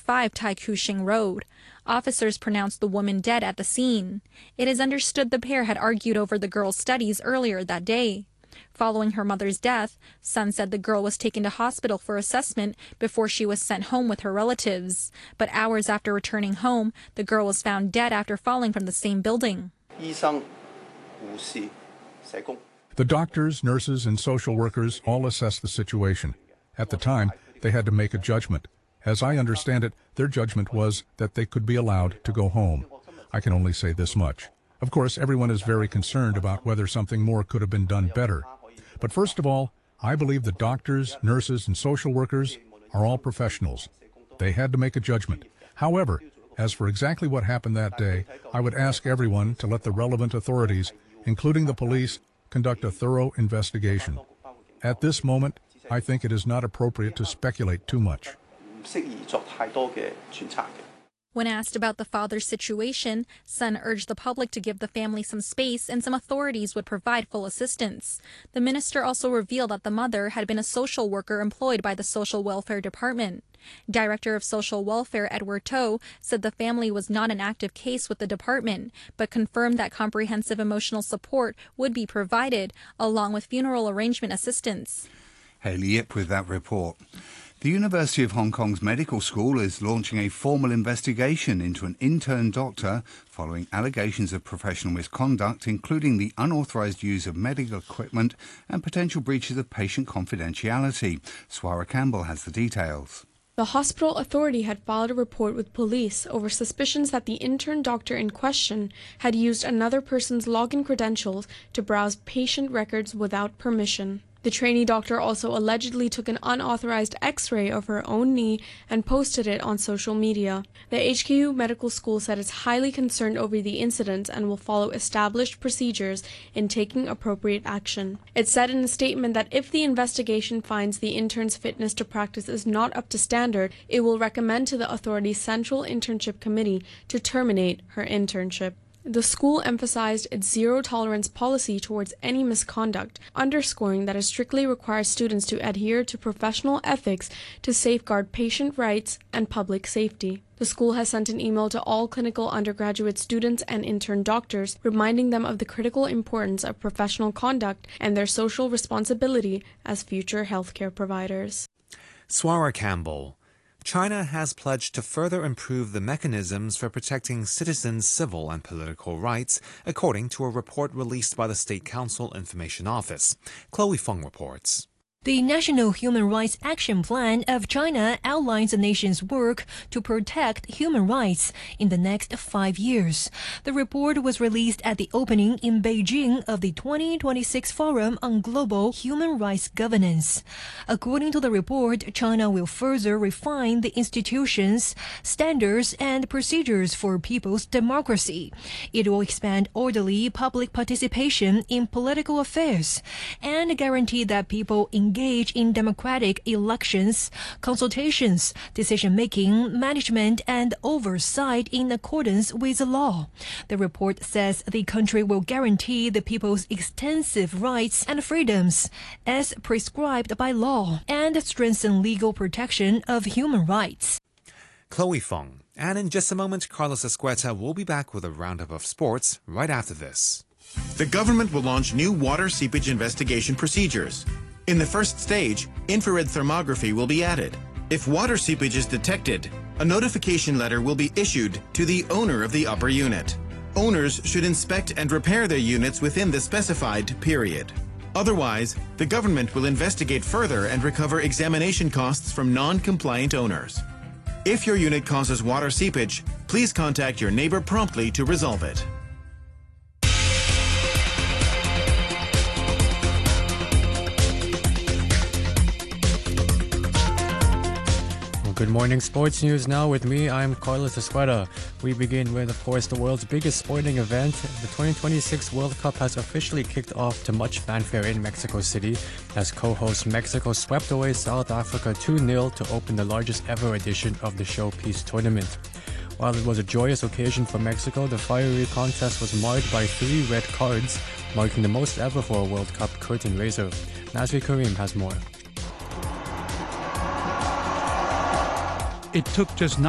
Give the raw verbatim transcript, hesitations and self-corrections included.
five Tai Kushing Road. Officers pronounced the woman dead at the scene. It is understood the pair had argued over the girl's studies earlier that day. Following her mother's death, Sun said the girl was taken to hospital for assessment before she was sent home with her relatives. But hours after returning home, the girl was found dead after falling from the same building. The doctors, nurses, and social workers all assessed the situation. At the time, they had to make a judgment. As I understand it, their judgment was that they could be allowed to go home. I can only say this much. Of course, everyone is very concerned about whether something more could have been done better. But first of all, I believe that doctors, nurses, and social workers are all professionals. They had to make a judgment. However, as for exactly what happened that day, I would ask everyone to let the relevant authorities, including the police, conduct a thorough investigation. At this moment, I think it is not appropriate to speculate too much. When asked about the father's situation, Sun urged the public to give the family some space and some authorities would provide full assistance. The minister also revealed that the mother had been a social worker employed by the Social Welfare Department. Director of Social Welfare Edward To said the family was not an active case with the department, but confirmed that comprehensive emotional support would be provided, along with funeral arrangement assistance. Hayley Yip with that report. The University of Hong Kong's medical school is launching a formal investigation into an intern doctor following allegations of professional misconduct, including the unauthorised use of medical equipment and potential breaches of patient confidentiality. Swara Campbell has the details. The hospital authority had filed a report with police over suspicions that the intern doctor in question had used another person's login credentials to browse patient records without permission. The trainee doctor also allegedly took an unauthorized X-ray of her own knee and posted it on social media. The H K U Medical School said it's highly concerned over the incident and will follow established procedures in taking appropriate action. It said in a statement that if the investigation finds the intern's fitness to practice is not up to standard, it will recommend to the authority's Central Internship Committee to terminate her internship. The school emphasized its zero-tolerance policy towards any misconduct, underscoring that it strictly requires students to adhere to professional ethics to safeguard patient rights and public safety. The school has sent an email to all clinical undergraduate students and intern doctors, reminding them of the critical importance of professional conduct and their social responsibility as future healthcare providers. Swara Campbell. China has pledged to further improve the mechanisms for protecting citizens' civil and political rights, according to a report released by the State Council Information Office. Chloe Feng reports. The National Human Rights Action Plan of China outlines the nation's work to protect human rights in the next five years. The report was released at the opening in Beijing of the twenty twenty-six Forum on Global Human Rights Governance. According to the report, China will further refine the institutions, standards, and procedures for people's democracy. It will expand orderly public participation in political affairs and guarantee that people engage engage in democratic elections, consultations, decision-making, management, and oversight in accordance with the law. The report says the country will guarantee the people's extensive rights and freedoms as prescribed by law and strengthen legal protection of human rights. Chloe Feng. And in just a moment, Carlos Escueta will be back with a roundup of sports right after this. The government will launch new water seepage investigation procedures. In the first stage, infrared thermography will be added. If water seepage is detected, a notification letter will be issued to the owner of the upper unit. Owners should inspect and repair their units within the specified period. Otherwise, the government will investigate further and recover examination costs from non-compliant owners. If your unit causes water seepage, please contact your neighbor promptly to resolve it. Good morning, sports news now with me. I'm Carlos Escueta. We begin with, of course, the world's biggest sporting event. The twenty twenty-six World Cup has officially kicked off to much fanfare in Mexico City as co-host Mexico swept away South Africa two nil to open the largest ever edition of the Showpiece tournament. While it was a joyous occasion for Mexico, the fiery contest was marred by three red cards, marking the most ever for a World Cup curtain raiser. Nazri Karim has more. It took just nine